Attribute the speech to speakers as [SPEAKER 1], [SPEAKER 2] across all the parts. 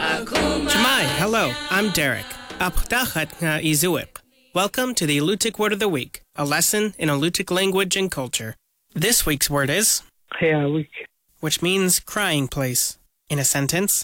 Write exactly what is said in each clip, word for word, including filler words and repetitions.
[SPEAKER 1] Jemai, hello, I'm Derek. Apdachat nga izuik. Welcome to the Alutiiq Word of the Week, a lesson in Alutiiq language and culture. This week's word is, which means crying place. In a sentence,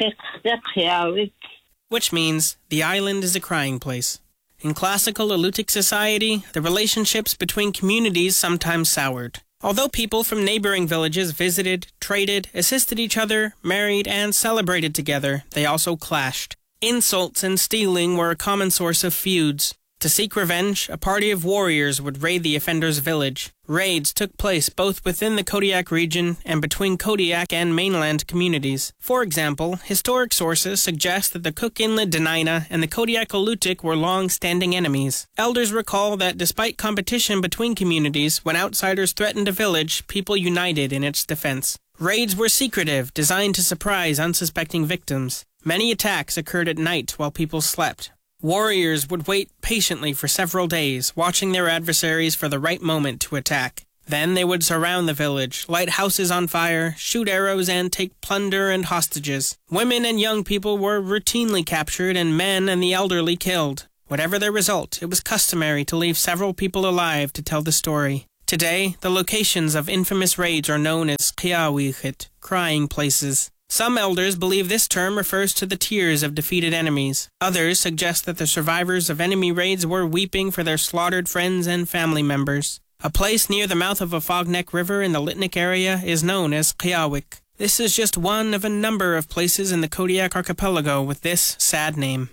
[SPEAKER 1] which means the island is a crying place. In classical Alutiiq society, the relationships between communities sometimes soured. Although people from neighboring villages visited, traded, assisted each other, married, and celebrated together, they also clashed. Insults and stealing were a common source of feuds. To seek revenge, a party of warriors would raid the offender's village. Raids took place both within the Kodiak region and between Kodiak and mainland communities. For example, historic sources suggest that the Cook Inlet Dena'ina and the Kodiak Alutiiq were long-standing enemies. Elders recall that despite competition between communities, when outsiders threatened a village, people united in its defense. Raids were secretive, designed to surprise unsuspecting victims. Many attacks occurred at night while people slept. Warriors would wait patiently for several days, watching their adversaries for the right moment to attack. Then they would surround the village, light houses on fire, shoot arrows, and take plunder and hostages. Women and young people were routinely captured, and men and the elderly killed. Whatever their result, it was customary to leave several people alive to tell the story. Today, the locations of infamous raids are known as qiawichit, crying places. Some elders believe this term refers to the tears of defeated enemies. Others suggest that the survivors of enemy raids were weeping for their slaughtered friends and family members. A place near the mouth of Afognak River in the Litnik area is known as Qiawik. This is just one of a number of places in the Kodiak archipelago with this sad name.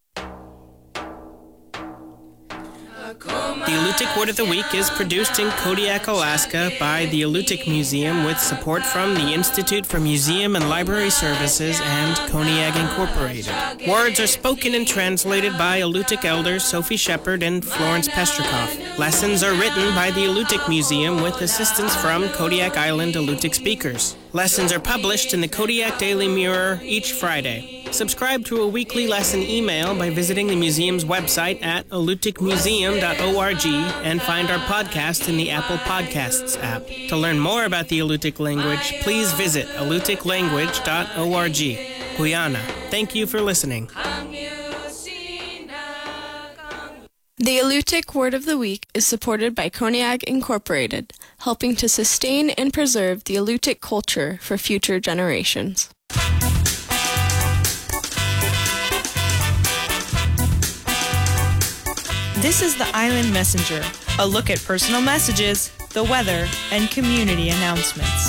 [SPEAKER 1] The Alutiiq Word of the Week is produced in Kodiak, Alaska by the Alutiiq Museum with support from the Institute for Museum and Library Services and Koniag Incorporated. Words are spoken and translated by Alutiiq elders Sophie Shepard and Florence Pestrikoff. Lessons are written by the Alutiiq Museum with assistance from Kodiak Island Alutiiq speakers. Lessons are published in the Kodiak Daily Mirror each Friday. Subscribe to a weekly lesson email by visiting the museum's website at alutiiq museum dot org and find our podcast in the Apple Podcasts app. To learn more about the Alutiiq language, please visit alutiiq language dot org. Guyana. Thank you for listening.
[SPEAKER 2] The Alutiiq Word of the Week is supported by Koniag Incorporated, helping to sustain and preserve the Alutiiq culture for future generations.
[SPEAKER 3] This is the Island Messenger, a look at personal messages, the weather, and community announcements.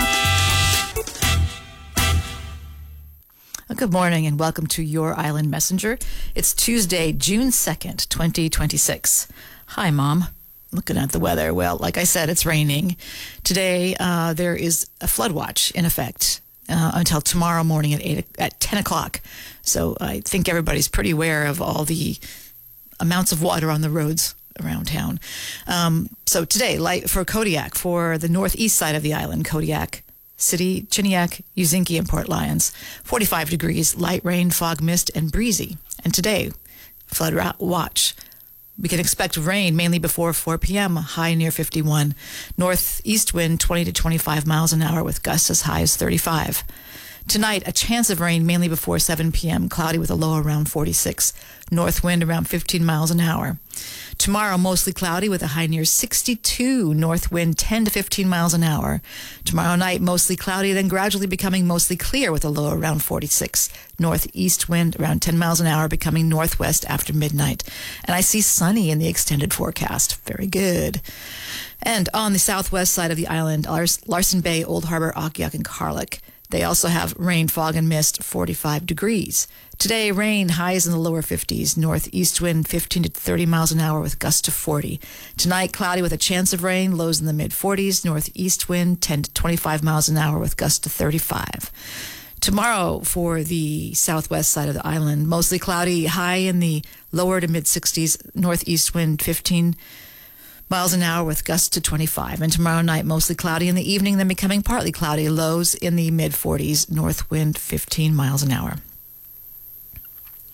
[SPEAKER 4] Good morning and welcome to your Island Messenger. It's Tuesday, June second, twenty twenty-six. Hi, Mom. Looking at the weather. Well, like I said, it's raining. Today, uh, there is a flood watch in effect uh, until tomorrow morning at eight at ten o'clock. So I think everybody's pretty aware of all the amounts of water on the roads around town. Um, so today, light for Kodiak, for the northeast side of the island, Kodiak City, Chiniak, Uzinki, and Port Lions, forty-five degrees, light rain, fog, mist, and breezy. And today, flood watch. We can expect rain mainly before four p.m., high near fifty-one. Northeast wind twenty to twenty-five miles an hour with gusts as high as thirty-five. Tonight, a chance of rain mainly before seven p.m., cloudy with a low around forty-six. North wind around fifteen miles an hour. Tomorrow, mostly cloudy with a high near sixty-two. North wind ten to fifteen miles an hour. Tomorrow night, mostly cloudy, then gradually becoming mostly clear with a low around forty-six. Northeast wind around ten miles an hour, becoming northwest after midnight. And I see sunny in the extended forecast. Very good. And on the southwest side of the island, Lars- Larsen Bay, Old Harbor, Akiak, and Karluk. They also have rain, fog, and mist, forty-five degrees. Today, rain, highs in the lower fifties. Northeast wind, fifteen to thirty miles an hour with gusts to forty. Tonight, cloudy with a chance of rain, lows in the mid-forties. Northeast wind, ten to twenty-five miles an hour with gusts to thirty-five. Tomorrow, for the southwest side of the island, mostly cloudy, high in the lower to mid-sixties. Northeast wind, fifteen miles an hour with gusts to twenty-five. And tomorrow night, mostly cloudy in the evening, then becoming partly cloudy. Lows in the mid-forties, north wind fifteen miles an hour.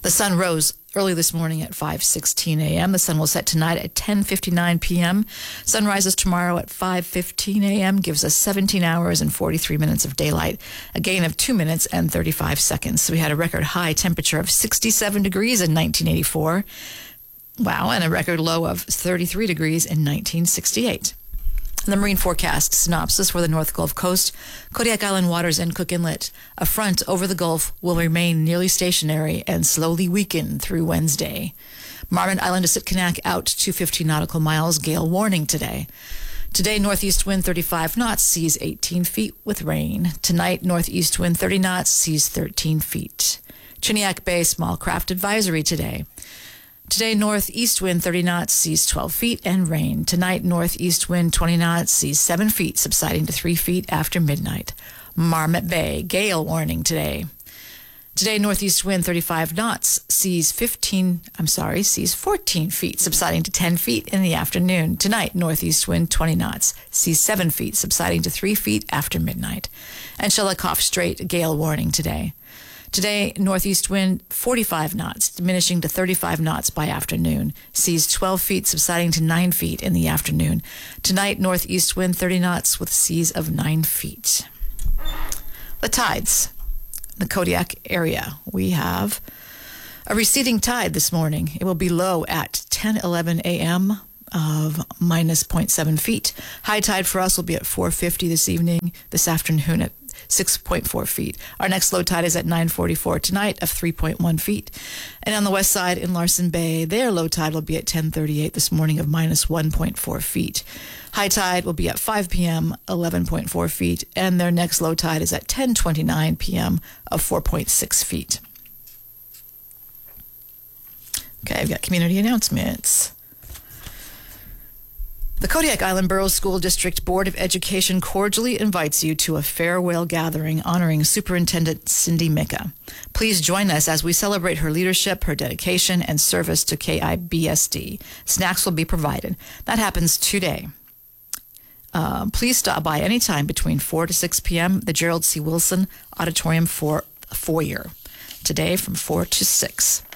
[SPEAKER 4] The sun rose early this morning at five sixteen a.m. The sun will set tonight at ten fifty-nine p.m. Sun rises tomorrow at five fifteen a.m., gives us seventeen hours and forty-three minutes of daylight, a gain of two minutes and thirty-five seconds. So we had a record high temperature of sixty-seven degrees in nineteen eighty-four. Wow, and a record low of thirty-three degrees in nineteen sixty-eight. The marine forecast synopsis for the North Gulf Coast, Kodiak Island waters and Cook Inlet. A front over the Gulf will remain nearly stationary and slowly weaken through Wednesday. Marmot Island to Sitkinak out to fifteen nautical miles, gale warning today. Today, northeast wind thirty-five knots, seas eighteen feet with rain. Tonight, northeast wind thirty knots, seas thirteen feet. Chiniak Bay, small craft advisory today. Today, northeast wind thirty knots, seas twelve feet, and rain. Tonight, northeast wind twenty knots, seas seven feet, subsiding to three feet after midnight. Marmot Bay, gale warning today. Today, northeast wind thirty-five knots, seas fifteen, I'm sorry, seas fourteen feet, subsiding to ten feet in the afternoon. Tonight, northeast wind twenty knots, seas seven feet, subsiding to three feet after midnight. And Shelikof Strait, gale warning today. Today, northeast wind forty-five knots, diminishing to thirty-five knots by afternoon. Seas twelve feet, subsiding to nine feet in the afternoon. Tonight, northeast wind thirty knots with seas of nine feet. The tides. The Kodiak area. We have a receding tide this morning. It will be low at ten eleven a.m. of minus zero point seven feet. High tide for us will be at four fifty this evening, this afternoon at six point four feet. Our next low tide is at nine forty-four tonight of three point one feet. And on the west side in Larsen Bay, their low tide will be at ten thirty-eight this morning of minus one point four feet. High tide will be at five p.m., eleven point four feet, and their next low tide is at ten twenty-nine p.m. of four point six feet. Okay, I've got community announcements. The Kodiak Island Borough School District Board of Education cordially invites you to a farewell gathering honoring Superintendent Cindy Micka. Please join us as we celebrate her leadership, her dedication, and service to K I B S D. Snacks will be provided. That happens today. Uh, please stop by anytime between four to six p.m. the Gerald C. Wilson Auditorium for foyer. Today from four to six.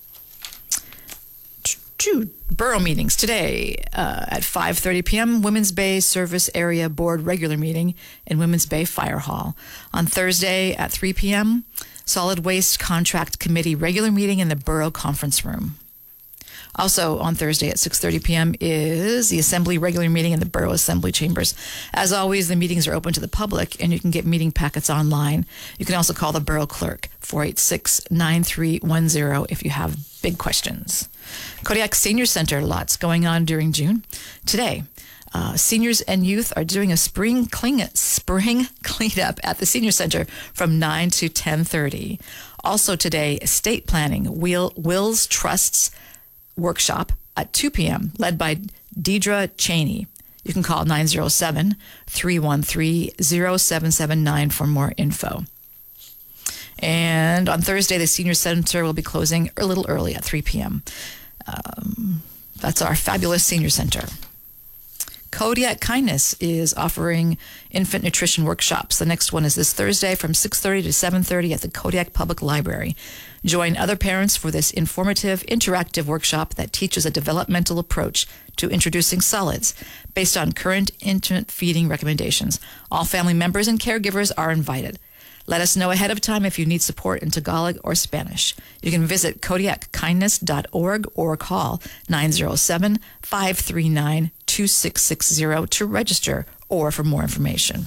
[SPEAKER 4] Two borough meetings today uh, at five thirty p.m. Women's Bay Service Area Board regular meeting in Women's Bay Fire Hall. On Thursday at three p.m. Solid Waste Contract Committee regular meeting in the Borough Conference Room. Also on Thursday at six thirty p.m. is the Assembly regular meeting in the Borough Assembly Chambers. As always, the meetings are open to the public, and you can get meeting packets online. You can also call the Borough Clerk, four eight six, nine three one zero, if you have big questions. Kodiak Senior Center, lots going on during June. Today, uh, seniors and youth are doing a spring clean spring cleanup at the Senior Center from nine to ten thirty. Also today, estate planning, Will, Wills Trusts workshop at two p.m. led by Deidre Cheney. You can call nine oh seven, three one three, oh seven seven nine for more info. And on Thursday, the Senior Center will be closing a little early at three p.m. Um, that's our fabulous Senior Center. Kodiak Kindness is offering infant nutrition workshops. The next one is this Thursday from six thirty to seven thirty at the Kodiak Public Library. Join other parents for this informative, interactive workshop that teaches a developmental approach to introducing solids based on current infant feeding recommendations. All family members and caregivers are invited. Let us know ahead of time if you need support in Tagalog or Spanish. You can visit kodiak kindness dot org or call nine oh seven, five three nine, two six six zero to register or for more information.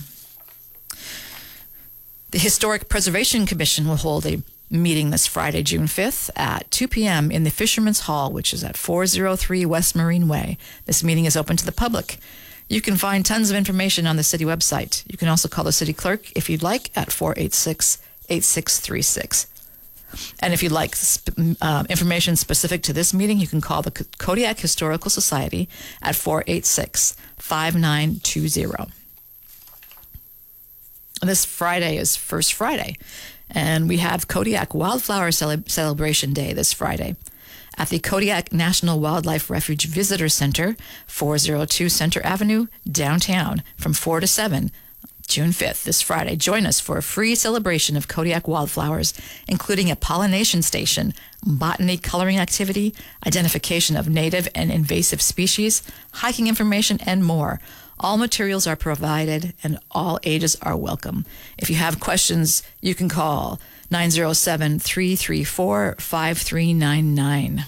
[SPEAKER 4] The Historic Preservation Commission will hold a meeting this Friday, June fifth at two p.m. in the Fisherman's Hall, which is at four oh three West Marine Way. This meeting is open to the public. You can find tons of information on the city website. You can also call the city clerk if you'd like at four eight six, eight six three six. And if you'd like uh, information specific to this meeting, you can call the Kodiak Historical Society at four eight six, five nine two zero. This Friday is First Friday, and we have Kodiak Wildflower Cele- Celebration Day this Friday at the Kodiak National Wildlife Refuge Visitor Center, four oh two Center Avenue, downtown, from four to seven. June fifth, this Friday. Join us for a free celebration of Kodiak wildflowers, including a pollination station, botany coloring activity, identification of native and invasive species, hiking information, and more. All materials are provided and all ages are welcome. If you have questions, you can call nine oh seven, three three four, five three nine nine.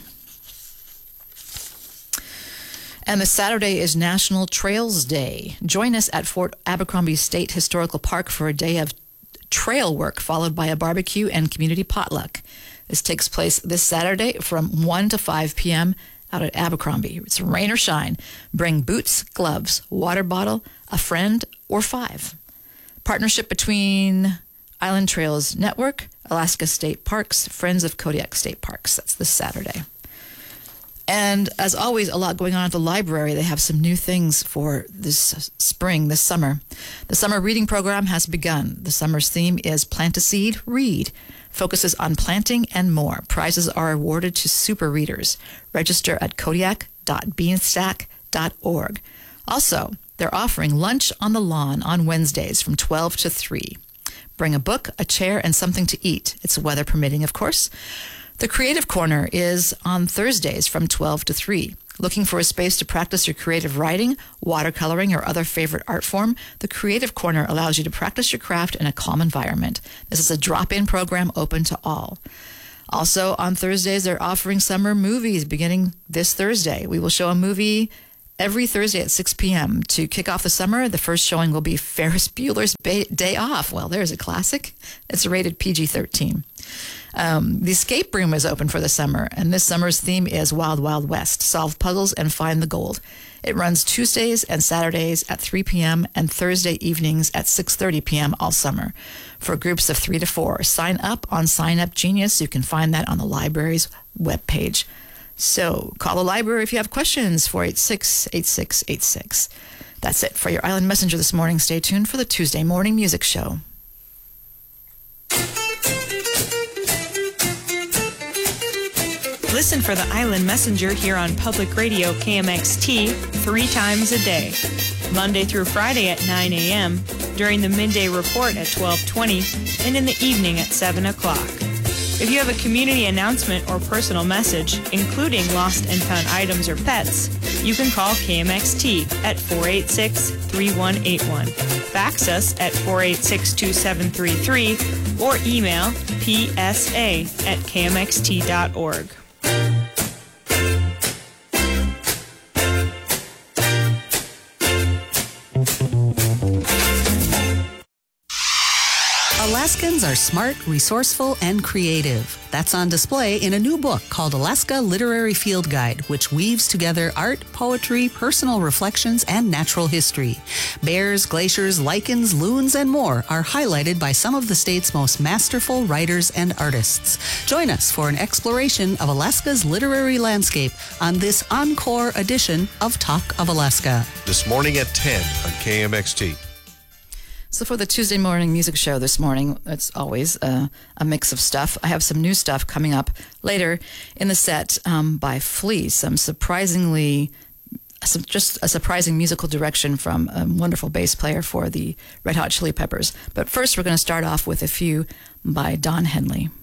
[SPEAKER 4] And this Saturday is National Trails Day. Join us at Fort Abercrombie State Historical Park for a day of trail work, followed by a barbecue and community potluck. This takes place this Saturday from one to five p.m. out at Abercrombie. It's rain or shine. Bring boots, gloves, water bottle, a friend, or five. Partnership between Island Trails Network, Alaska State Parks, Friends of Kodiak State Parks. That's this Saturday. And as always, a lot going on at the library. They have some new things for this spring, this summer. The summer reading program has begun. The summer's theme is Plant a Seed, Read. Focuses on planting and more. Prizes are awarded to super readers. Register at kodiak dot beanstack dot org. Also, they're offering lunch on the lawn on Wednesdays from twelve to three. Bring a book, a chair, and something to eat. It's weather permitting, of course. The Creative Corner is on Thursdays from twelve to three. Looking for a space to practice your creative writing, watercoloring, or other favorite art form? The Creative Corner allows you to practice your craft in a calm environment. This is a drop-in program open to all. Also, on Thursdays, they're offering summer movies beginning this Thursday. We will show a movie every Thursday at six p.m. To kick off the summer. The first showing will be Ferris Bueller's Day Off. Well, there's a classic. It's rated P G thirteen. Um, the escape room is open for the summer, and this summer's theme is Wild Wild West. Solve puzzles and find the gold. It runs Tuesdays and Saturdays at three p.m. and Thursday evenings at six thirty p.m. all summer for groups of three to four. Sign up on Sign Up Genius. You can find that on the library's webpage. So call the library if you have questions, four eight six, eight six eight six. That's it for your Island Messenger this morning. Stay tuned for the Tuesday Morning Music Show.
[SPEAKER 3] Listen for the Island Messenger here on Public Radio K M X T three times a day, Monday through Friday at nine a.m., during the midday report at twelve twenty, and in the evening at seven o'clock. If you have a community announcement or personal message, including lost and found items or pets, you can call K M X T at four eight six, three one eight one, fax us at four eight six, two seven three three, or email p s a at k m x t dot org.
[SPEAKER 5] Alaskans are smart, resourceful, and creative. That's on display in a new book called Alaska Literary Field Guide, which weaves together art, poetry, personal reflections, and natural history. Bears, glaciers, lichens, loons, and more are highlighted by some of the state's most masterful writers and artists. Join us for an exploration of Alaska's literary landscape on this encore edition of Talk of Alaska.
[SPEAKER 6] This morning at ten on K M X T.
[SPEAKER 4] So for the Tuesday Morning Music Show this morning, it's always uh, a mix of stuff. I have some new stuff coming up later in the set um, by Flea, some surprisingly, some, just a surprising musical direction from a wonderful bass player for the Red Hot Chili Peppers. But first, we're going to start off with a few by Don Henley.